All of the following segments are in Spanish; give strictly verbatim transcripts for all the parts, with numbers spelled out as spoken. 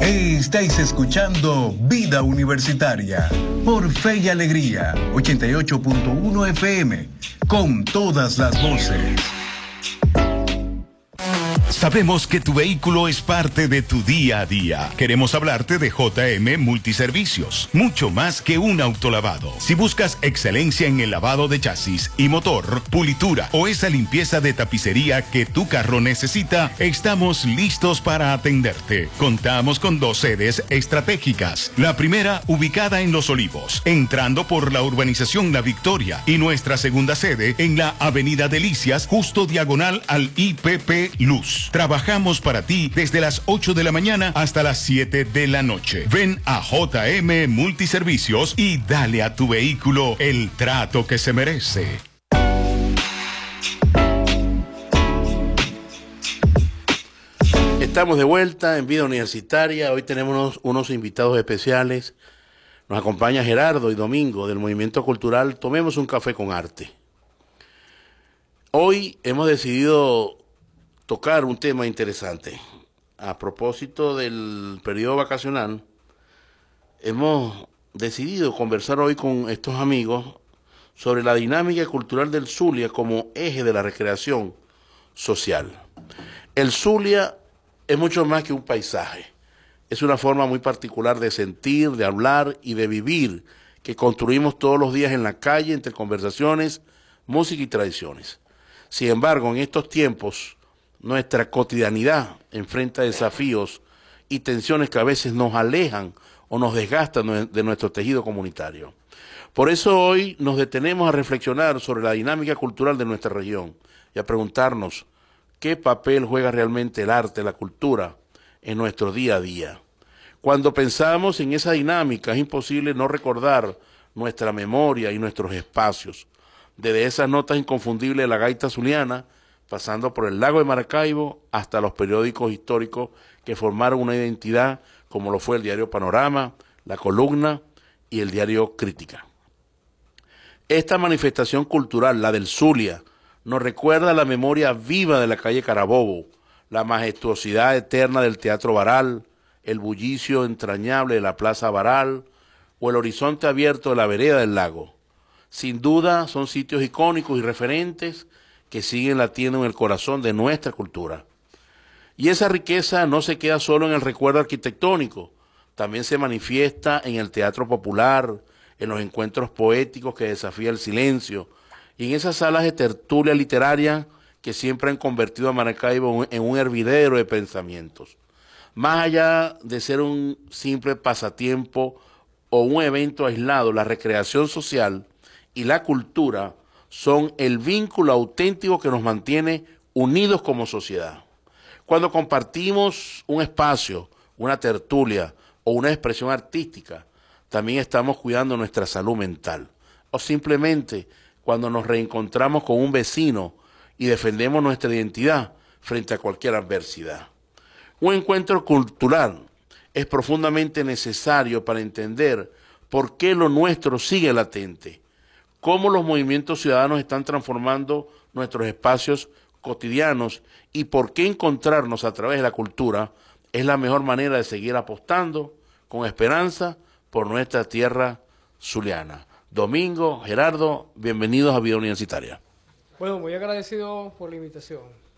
Estáis escuchando Vida Universitaria por Fe y Alegría, ochenta y ocho punto uno F M, con todas las voces. Sabemos que tu vehículo es parte de tu día a día. Queremos hablarte de J M Multiservicios, mucho más que un autolavado. Si buscas excelencia en el lavado de chasis y motor, pulitura o esa limpieza de tapicería que tu carro necesita, estamos listos para atenderte. Contamos con dos sedes estratégicas. La primera ubicada en Los Olivos, entrando por la urbanización La Victoria, y nuestra segunda sede en la Avenida Delicias, justo diagonal al I P P Luz. Trabajamos para ti desde las ocho de la mañana hasta las siete de la noche. Ven a J M Multiservicios y dale a tu vehículo el trato que se merece. Estamos de vuelta en Vida Universitaria. Hoy tenemos unos, unos invitados especiales. Nos acompaña Gerardo y Domingo del Movimiento Cultural Tomemos un Café con Arte. Hoy hemos decidido tocar un tema interesante. A propósito del periodo vacacional, hemos decidido conversar hoy con estos amigos sobre la dinámica cultural del Zulia como eje de la recreación social. El Zulia es mucho más que un paisaje. Es una forma muy particular de sentir, de hablar y de vivir que construimos todos los días en la calle entre conversaciones, música y tradiciones. Sin embargo, en estos tiempos, nuestra cotidianidad enfrenta desafíos y tensiones que a veces nos alejan o nos desgastan de nuestro tejido comunitario. Por eso hoy nos detenemos a reflexionar sobre la dinámica cultural de nuestra región y a preguntarnos qué papel juega realmente el arte, la cultura en nuestro día a día. Cuando pensamos en esa dinámica es imposible no recordar nuestra memoria y nuestros espacios, desde esas notas inconfundibles de la gaita zuliana, pasando por el lago de Maracaibo hasta los periódicos históricos que formaron una identidad como lo fue el diario Panorama, La Columna y el diario Crítica. Esta manifestación cultural, la del Zulia, nos recuerda la memoria viva de la calle Carabobo, la majestuosidad eterna del Teatro Baral, el bullicio entrañable de la Plaza Baral o el horizonte abierto de la vereda del lago. Sin duda son sitios icónicos y referentes que siguen latiendo en el corazón de nuestra cultura. Y esa riqueza no se queda solo en el recuerdo arquitectónico, también se manifiesta en el teatro popular, en los encuentros poéticos que desafía el silencio, y en esas salas de tertulia literaria que siempre han convertido a Maracaibo en un hervidero de pensamientos. Más allá de ser un simple pasatiempo o un evento aislado, la recreación social y la cultura son el vínculo auténtico que nos mantiene unidos como sociedad. Cuando compartimos un espacio, una tertulia o una expresión artística, también estamos cuidando nuestra salud mental. O simplemente cuando nos reencontramos con un vecino y defendemos nuestra identidad frente a cualquier adversidad. Un encuentro cultural es profundamente necesario para entender por qué lo nuestro sigue latente, cómo los movimientos ciudadanos están transformando nuestros espacios cotidianos y por qué encontrarnos a través de la cultura es la mejor manera de seguir apostando con esperanza por nuestra tierra zuliana. Domingo, Gerardo, bienvenidos a Vida Universitaria. Bueno, muy agradecido por la invitación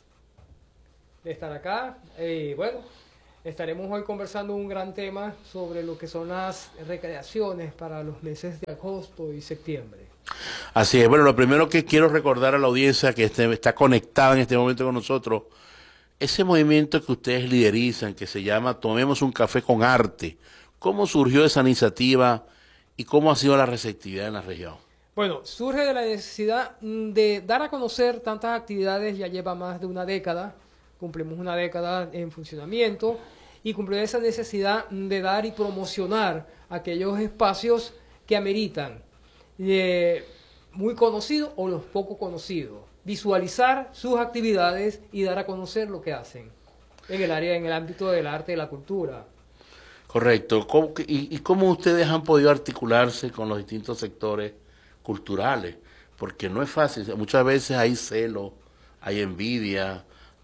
de estar acá. Eh, bueno, estaremos hoy conversando un gran tema sobre lo que son las recreaciones para los meses de agosto y septiembre. Así es. Bueno, lo primero que quiero recordar a la audiencia que este, está conectada en este momento con nosotros, ese movimiento que ustedes liderizan, que se llama Tomemos un Café con Arte, ¿cómo surgió esa iniciativa y cómo ha sido la receptividad en la región? Bueno, surge de la necesidad de dar a conocer tantas actividades, ya lleva más de una década, cumplimos una década en funcionamiento, y cumplir esa necesidad de dar y promocionar aquellos espacios que ameritan, eh, muy conocidos o los poco conocidos, visualizar sus actividades y dar a conocer lo que hacen en el área, en el ámbito del arte y la cultura. Correcto. ¿Cómo, y, ¿Y cómo ustedes han podido articularse con los distintos sectores culturales? Porque no es fácil. Muchas veces hay celo, hay envidia,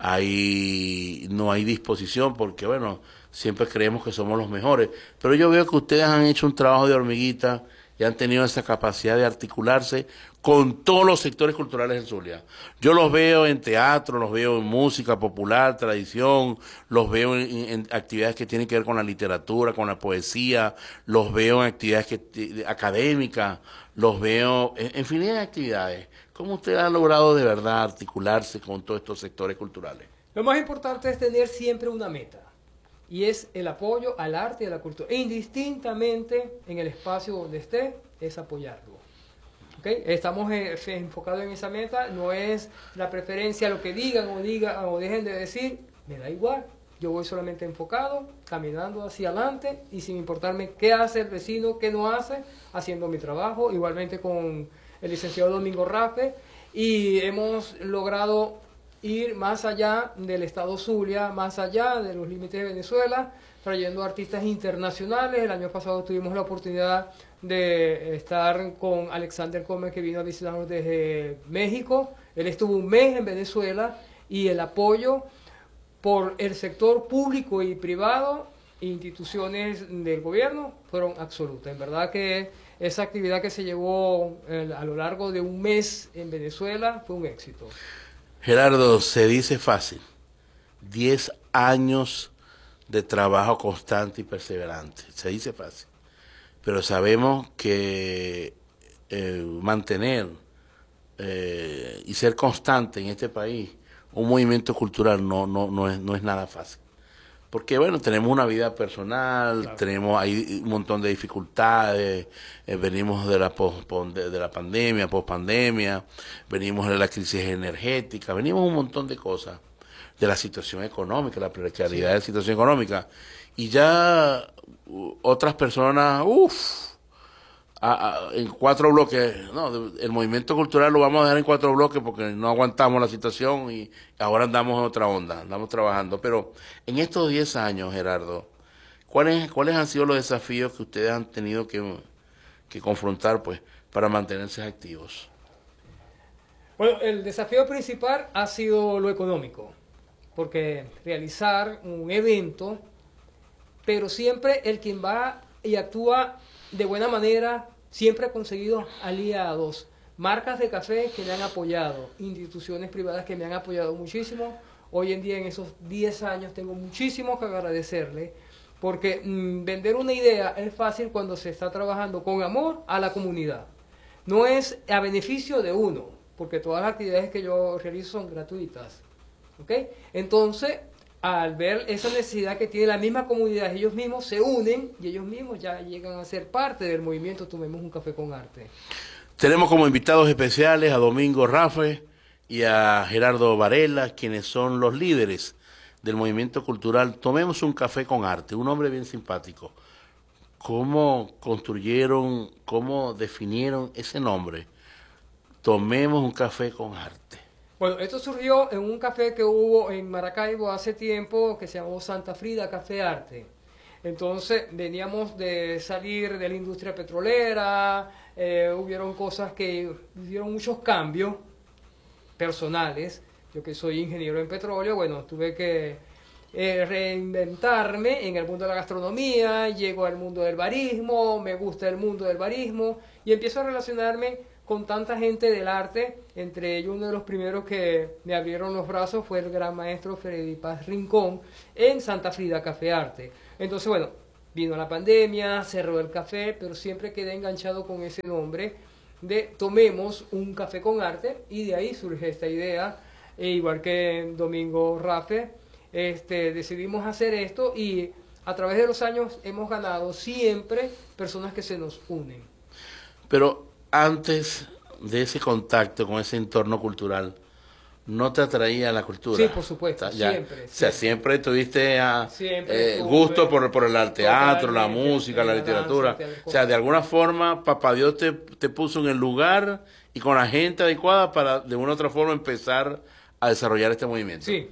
hay, no hay disposición porque, bueno, siempre creemos que somos los mejores. Pero yo veo que ustedes han hecho un trabajo de hormiguita y han tenido esa capacidad de articularse con todos los sectores culturales del Zulia. Yo los veo en teatro, los veo en música popular, tradición, los veo en, en actividades que tienen que ver con la literatura, con la poesía, los veo en actividades que, académicas, los veo en, en infinidad de actividades. ¿Cómo usted ha logrado de verdad articularse con todos estos sectores culturales? Lo más importante es tener siempre una meta, y es el apoyo al arte y a la cultura. E indistintamente en el espacio donde esté, es apoyarlo. ¿Okay? Estamos eh, enfocados en esa meta, no es la preferencia lo que digan o digan o dejen de decir, me da igual. Yo voy solamente enfocado, caminando hacia adelante y sin importarme qué hace el vecino, qué no hace, haciendo mi trabajo, igualmente con el licenciado Domingo Rafe, y hemos logrado ir más allá del estado Zulia, más allá de los límites de Venezuela, trayendo artistas internacionales. El año pasado tuvimos la oportunidad de estar con Alexander Gómez, que vino a visitarnos desde México. Él estuvo un mes en Venezuela y el apoyo por el sector público y privado, instituciones del gobierno, fueron absolutas. En verdad que esa actividad que se llevó eh, a lo largo de un mes en Venezuela fue un éxito. Gerardo, se dice fácil, diez años de trabajo constante y perseverante, se dice fácil, pero sabemos que eh, mantener eh, y ser constante en este país un movimiento cultural no, no, no, es, no es nada fácil. Porque, bueno, tenemos una vida personal, claro. tenemos hay un montón de dificultades, eh, venimos de la, pos, de, de la pandemia, pospandemia, venimos de la crisis energética, venimos un montón de cosas, de la situación económica, la precariedad sí. de la situación económica. Y ya uh, otras personas, uff, en cuatro bloques, no, el movimiento cultural lo vamos a dejar en cuatro bloques porque no aguantamos la situación y ahora andamos en otra onda, andamos trabajando. Pero en estos diez años, Gerardo, ¿cuáles, cuáles han sido los desafíos que ustedes han tenido que, que confrontar pues para mantenerse activos? Bueno, el desafío principal ha sido lo económico, porque realizar un evento, pero siempre el quien va y actúa de buena manera, siempre ha conseguido aliados, marcas de café que me han apoyado, instituciones privadas que me han apoyado muchísimo. Hoy en día, en esos diez años, tengo muchísimo que agradecerle, porque mmm, vender una idea es fácil cuando se está trabajando con amor a la comunidad. No es a beneficio de uno, porque todas las actividades que yo realizo son gratuitas. ¿Okay? Entonces, al ver esa necesidad que tiene la misma comunidad, ellos mismos se unen y ellos mismos ya llegan a ser parte del movimiento Tomemos un Café con Arte. Tenemos como invitados especiales a Domingo Rafe y a Gerardo Varela, quienes son los líderes del movimiento cultural Tomemos un Café con Arte, un hombre bien simpático. ¿Cómo construyeron, cómo definieron ese nombre? Tomemos un Café con Arte. Bueno, esto surgió en un café que hubo en Maracaibo hace tiempo que se llamó Santa Frida Café Arte. Entonces veníamos de salir de la industria petrolera, eh, hubieron cosas que hicieron muchos cambios personales. Yo que soy ingeniero en petróleo, bueno, tuve que eh, reinventarme en el mundo de la gastronomía, llego al mundo del barismo, me gusta el mundo del barismo y empiezo a relacionarme con tanta gente del arte. Entre ellos uno de los primeros que me abrieron los brazos fue el gran maestro Freddy Paz Rincón en Santa Frida Café Arte. Entonces, bueno, vino la pandemia, cerró el café, pero siempre quedé enganchado con ese nombre de Tomemos un Café con Arte, y de ahí surge esta idea, e igual que Domingo Rafe, este, decidimos hacer esto y a través de los años hemos ganado siempre personas que se nos unen. Pero antes de ese contacto con ese entorno cultural, ¿no te atraía la cultura? Sí, por supuesto, o sea, siempre, ya, o sea, siempre tuviste a, siempre eh, gusto por, por el teatro, la música, la literatura. Danza, o sea, de alguna forma, Papá Dios te, te puso en el lugar y con la gente adecuada para de una u otra forma empezar a desarrollar este movimiento. Sí,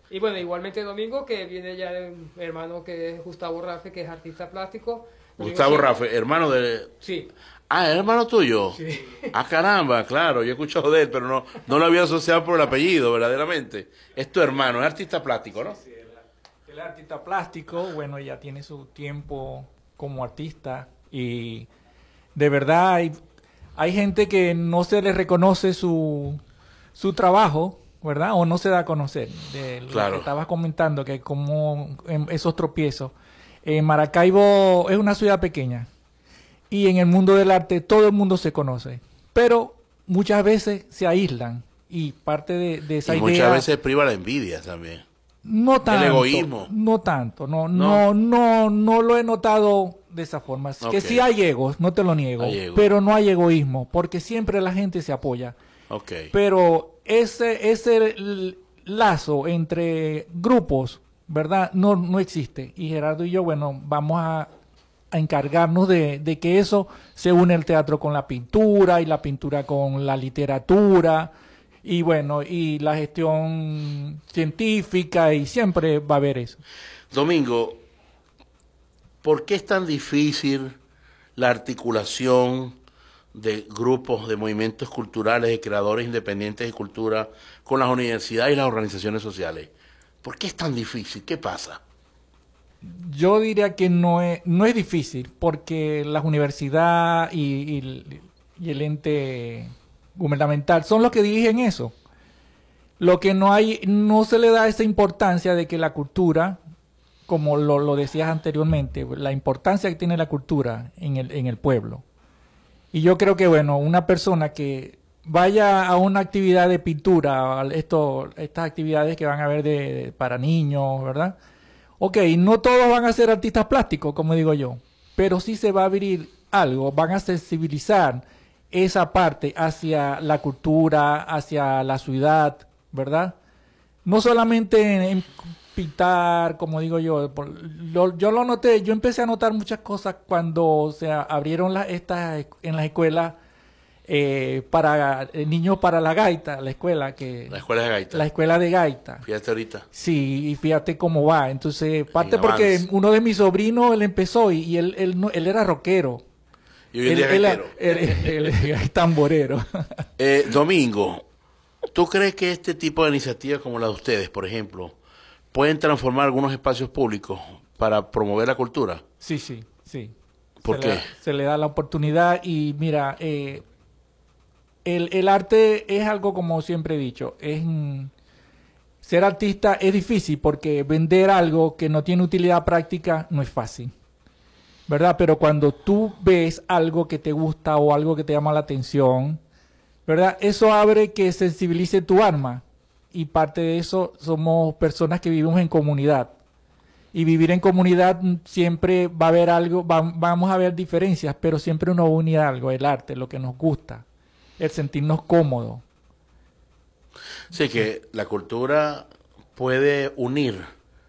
Y bueno, igualmente Domingo, que viene ya el hermano que es Gustavo Rafe, que es artista plástico. Domingo Gustavo sí. Rafe, hermano de... Sí. Ah, ¿es hermano tuyo? Sí. Ah, caramba, claro, yo he escuchado de él, pero no, no lo había asociado por el apellido, verdaderamente. Es tu hermano, es artista plástico, ¿no? Sí, él es artista plástico, bueno, ya tiene su tiempo como artista y de verdad hay, hay gente que no se le reconoce su, su trabajo, ¿verdad? O no se da a conocer. De lo Claro. que estabas comentando, que como en esos tropiezos. Eh, Maracaibo es una ciudad pequeña y en el mundo del arte todo el mundo se conoce, pero muchas veces se aíslan y parte de, de esa Y idea... muchas veces priva la envidia también. No tanto. El egoísmo. No tanto. No, No. no, no, no lo he notado de esa forma. Ok. Que sí hay egos, no te lo niego. Hay ego. Pero no hay egoísmo, porque siempre la gente se apoya. Ok. Pero ese, ese l- lazo entre grupos, ¿verdad? No, no existe. Y Gerardo y yo, bueno, vamos a, a encargarnos de, de que eso se une el teatro con la pintura y la pintura con la literatura. Y bueno, y la gestión científica, y siempre va a haber eso. Domingo, ¿por qué es tan difícil la articulación de grupos, de movimientos culturales, de creadores independientes de cultura con las universidades y las organizaciones sociales? ¿Por qué es tan difícil? ¿Qué pasa? Yo diría que no es, no es difícil, porque las universidades y, y, y el ente gubernamental son los que dirigen eso. Lo que no hay, no se le da esa importancia de que la cultura, como lo, lo decías anteriormente, la importancia que tiene la cultura en el, en el pueblo. Y yo creo que, bueno, una persona que vaya a una actividad de pintura, esto, estas actividades que van a haber de, de- para niños, ¿verdad? Ok, no todos van a ser artistas plásticos, como digo yo, pero sí se va a abrir algo, van a sensibilizar esa parte hacia la cultura, hacia la ciudad, ¿verdad? No solamente en, en pintar, como digo yo, por- lo- yo lo noté, yo empecé a notar muchas cosas cuando se a- abrieron las estas esc- en las escuelas eh, para eh, niños para la gaita, la escuela que La escuela de gaita. la escuela de gaita. Fíjate ahorita. Sí, y fíjate cómo va. Entonces, parte En porque avance. uno de mis sobrinos, él empezó y, y él, él, no, él era rockero. Y hoy en Él, día es él- gaitero. él- él es tamborero. Eh, Domingo, ¿tú crees que este tipo de iniciativas como la de ustedes, por ejemplo, pueden transformar algunos espacios públicos para promover la cultura? Sí, sí, sí. ¿Por se qué? Le da, se le da la oportunidad y mira, eh, el, el arte es algo, como siempre he dicho, es mm, ser artista es difícil porque vender algo que no tiene utilidad práctica no es fácil, ¿verdad? Pero cuando tú ves algo que te gusta o algo que te llama la atención, ¿verdad? Eso abre que sensibilice tu alma y parte de eso somos personas que vivimos en comunidad. Y vivir en comunidad mm, siempre va a haber algo, va- vamos a ver diferencias, pero siempre uno va a unir algo, el arte, lo que nos gusta, el sentirnos cómodos. Sí, que la cultura puede unir,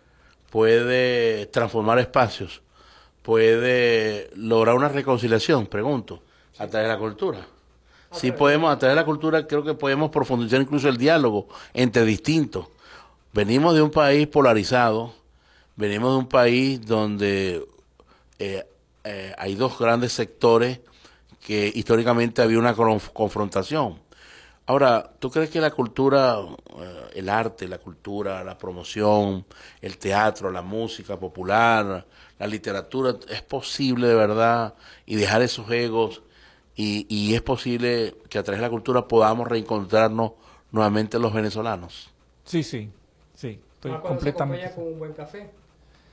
puede transformar espacios, puede lograr una reconciliación, pregunto, a través de la cultura. Sí podemos, a través de la cultura creo que podemos profundizar incluso el diálogo entre distintos. Venimos de un país polarizado, venimos de un país donde eh, eh, hay dos grandes sectores que históricamente había una conf- confrontación. Ahora, ¿tú crees que la cultura, eh, el arte, la cultura, la promoción, el teatro, la música popular, la literatura, es posible de verdad y dejar esos egos y, y es posible que a través de la cultura podamos reencontrarnos nuevamente los venezolanos? Sí, sí, sí, estoy Ah, cuando se completamente. acompaña con un buen café.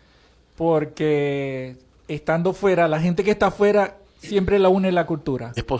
Porque estando fuera, la gente que está afuera siempre la une la cultura. Es posible.